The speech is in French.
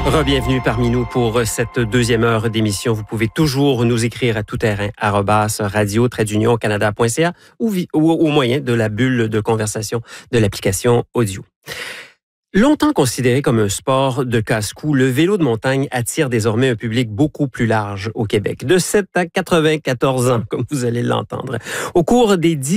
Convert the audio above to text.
Re-bienvenue parmi nous pour cette deuxième heure d'émission. Vous pouvez toujours nous écrire à toutterrain@radio-canada.ca ou au moyen de la bulle de conversation de l'application audio. Longtemps considéré comme un sport de casse-cou, le vélo de montagne attire désormais un public beaucoup plus large au Québec, de 7 à 94 ans, comme vous allez l'entendre. Au cours des